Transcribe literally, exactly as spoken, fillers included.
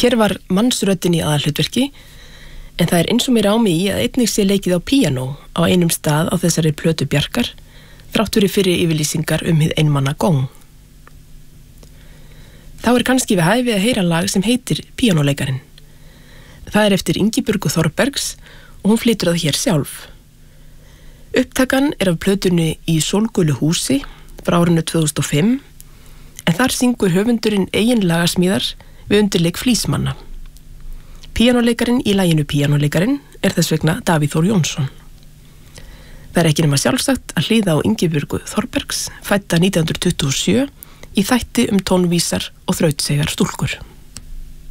Hér var mannsröddin í aðalhlutverki, en það er eins og mér á mig í að einnig sé leikið á píanó á einum stað á þessari plötu Bjarkar, þrátt fyrir fyrir yfirlýsingar um hið einmanna gong. Þá er kannski við hæfi að heyra lag sem heitir Píanóleikarin. Það er eftir Ingibjörgu Þorbergs og hún flytur það hér sjálf. Upptakan er af plötunni Í sólgulu húsi frá árinu tvö þúsund og fimm, en þar syngur höfundurinn eigin lagasmíðar við undirleik flísmanna. Píanóleikarin í laginu Píanóleikarin er þess vegna Davíð Þór Jónsson. Það er ekki nema sjálfsagt að hlýða á Ingibjörgu Þorbergs, fædda nítján hundruð tuttugu og sjö, í þætti um tónvísar og þrautsegar stúlkur.